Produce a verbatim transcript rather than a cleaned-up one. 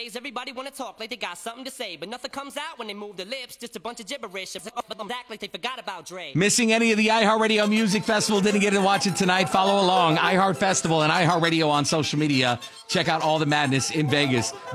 Nowadays, everybody wanna talk like they got something to say, but nothing comes out when they move their lips, just a bunch of gibberish. Act like they forgot about Dre. Missing any of the iHeartRadio Music Festival, didn't get to watch it tonight? Follow along, iHeart Festival and iHeartRadio on social media. Check out all the madness in Vegas.